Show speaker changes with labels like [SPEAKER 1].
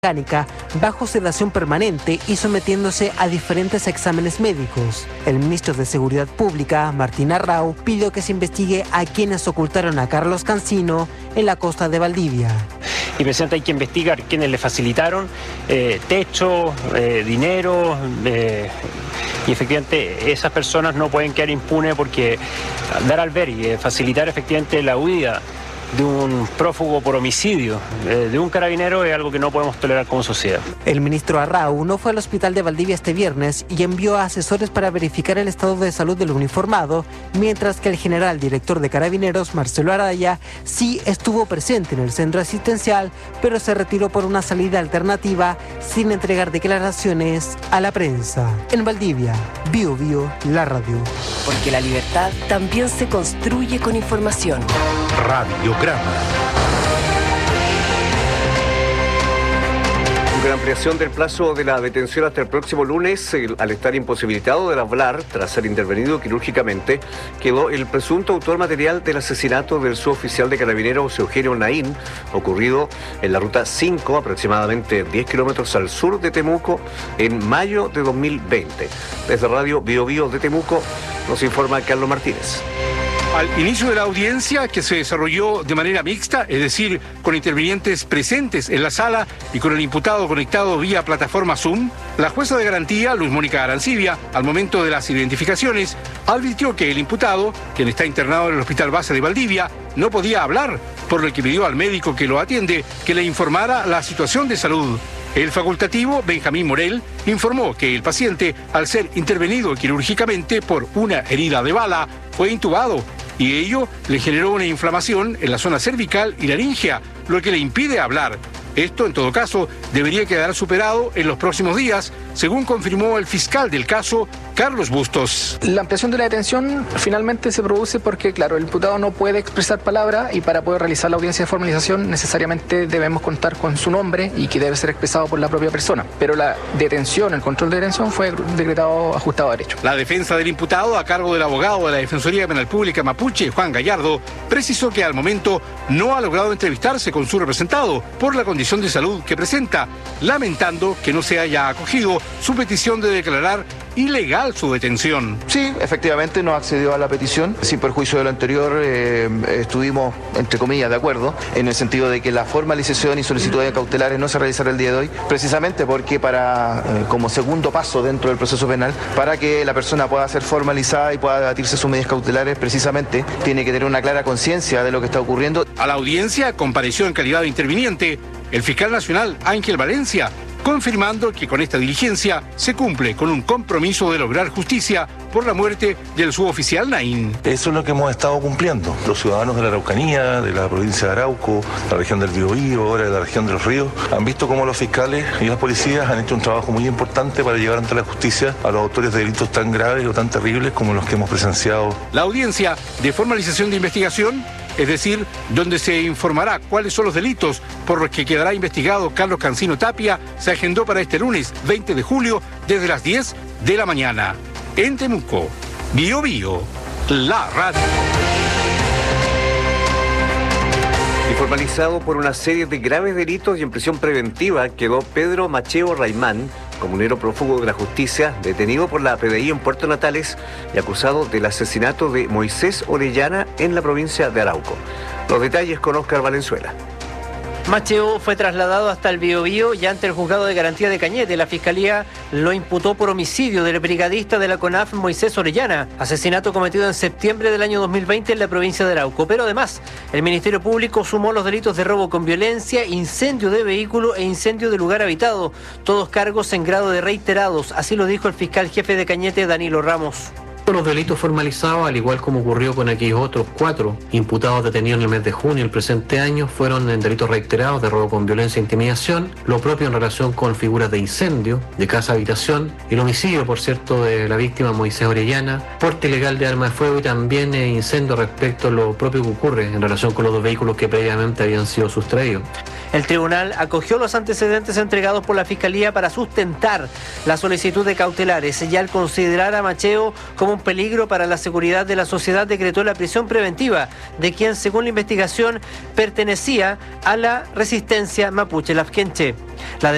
[SPEAKER 1] mecánica bajo sedación permanente y sometiéndose a diferentes exámenes médicos. El ministro de Seguridad Pública, Martín Arrau, pidió que se investigue a quienes ocultaron a Carlos Cancino en la costa de Valdivia.
[SPEAKER 2] Y presidente, hay que investigar quiénes le facilitaron techo, dinero, y efectivamente esas personas no pueden quedar impunes porque dar al ver y facilitar efectivamente la huida de un prófugo por homicidio, de un carabinero, es algo que no podemos tolerar como sociedad.
[SPEAKER 1] El ministro Arrau no fue al hospital de Valdivia este viernes y envió a asesores para verificar el estado de salud del uniformado, mientras que el general director de Carabineros, Marcelo Araya, sí estuvo presente en el centro asistencial, pero se retiró por una salida alternativa sin entregar declaraciones a la prensa. En Valdivia, Bio Bio, la radio.
[SPEAKER 3] Porque la libertad también se construye con información.
[SPEAKER 4] Radiograma.
[SPEAKER 5] Con la ampliación del plazo de la detención hasta el próximo lunes, al estar imposibilitado de hablar tras ser intervenido quirúrgicamente, quedó el presunto autor material del asesinato del suboficial de Carabineros Eugenio Naín, ocurrido en la ruta 5, aproximadamente 10 kilómetros al sur de Temuco, en mayo de 2020. Desde Radio Bio Bio de Temuco nos informa Carlos Martínez.
[SPEAKER 4] Al inicio de la audiencia, que se desarrolló de manera mixta, es decir, con intervinientes presentes en la sala y con el imputado conectado vía plataforma Zoom, la jueza de garantía, Luz Mónica Arancibia, al momento de las identificaciones, advirtió que el imputado, quien está internado en el Hospital Base de Valdivia, no podía hablar, por lo que pidió al médico que lo atiende que le informara la situación de salud. El facultativo, Benjamín Morel, informó que el paciente, al ser intervenido quirúrgicamente por una herida de bala, fue intubado y ello le generó una inflamación en la zona cervical y laringea, lo que le impide hablar. Esto, en todo caso, debería quedar superado en los próximos días, según confirmó el fiscal del caso, Carlos Bustos.
[SPEAKER 6] La ampliación de la detención finalmente se produce porque, claro, el imputado no puede expresar palabra y para poder realizar la audiencia de formalización necesariamente debemos contar con su nombre y que debe ser expresado por la propia persona. Pero la detención, el control de detención fue decretado ajustado a derecho.
[SPEAKER 4] La defensa del imputado, a cargo del abogado de la Defensoría Penal Pública Mapuche, Juan Gallardo, precisó que al momento no ha logrado entrevistarse con su representado por la condición de salud que presenta, lamentando que no se haya acogido su petición de declarar ilegal su detención.
[SPEAKER 7] Sí, efectivamente no accedió a la petición. Sin perjuicio de lo anterior, estuvimos, entre comillas, de acuerdo, en el sentido de que la formalización y solicitud de cautelares no se realizará el día de hoy, precisamente porque como segundo paso dentro del proceso penal, para que la persona pueda ser formalizada y pueda debatirse sus medidas cautelares, precisamente tiene que tener una clara conciencia de lo que está ocurriendo.
[SPEAKER 4] A la audiencia compareció en calidad de interviniente el fiscal nacional Ángel Valencia, confirmando que con esta diligencia se cumple con un compromiso de lograr justicia por la muerte del suboficial Naín.
[SPEAKER 8] Eso es lo que hemos estado cumpliendo. Los ciudadanos de la Araucanía, de la provincia de Arauco, la región del Biobío, ahora de la región de los Ríos, han visto cómo los fiscales y las policías han hecho un trabajo muy importante para llevar ante la justicia a los autores de delitos tan graves o tan terribles como los que hemos presenciado.
[SPEAKER 4] La audiencia de formalización de investigación, es decir, donde se informará cuáles son los delitos por los que quedará investigado Carlos Cancino Tapia, se agendó para este lunes 20 de julio desde las 10 de la mañana. En Temuco, Bio Bio, la radio.
[SPEAKER 5] Informalizado por una serie de graves delitos y en prisión preventiva quedó Pedro Macheo Raimán, comunero prófugo de la justicia, detenido por la PDI en Puerto Natales y acusado del asesinato de Moisés Orellana en la provincia de Arauco. Los detalles con Óscar Valenzuela.
[SPEAKER 9] Macheo fue trasladado hasta el Biobío y ante el juzgado de garantía de Cañete. La fiscalía lo imputó por homicidio del brigadista de la CONAF Moisés Orellana, asesinato cometido en septiembre del año 2020 en la provincia de Arauco. Pero además, el Ministerio Público sumó los delitos de robo con violencia, incendio de vehículo e incendio de lugar habitado, todos cargos en grado de reiterados, así lo dijo el fiscal jefe de Cañete, Danilo Ramos.
[SPEAKER 10] Los delitos formalizados, al igual como ocurrió con aquellos otros 4 imputados detenidos en el mes de junio del presente año, fueron en delitos reiterados de robo con violencia e intimidación, lo propio en relación con figuras de incendio, de casa-habitación, el homicidio, por cierto, de la víctima Moisés Orellana, porte ilegal de arma de fuego y también incendio respecto a lo propio que ocurre en relación con los 2 vehículos que previamente habían sido sustraídos.
[SPEAKER 9] El tribunal acogió los antecedentes entregados por la Fiscalía para sustentar la solicitud de cautelares y al considerar a Macheo como un peligro para la seguridad de la sociedad decretó la prisión preventiva de quien, según la investigación, pertenecía a la resistencia mapuche lafkenche. La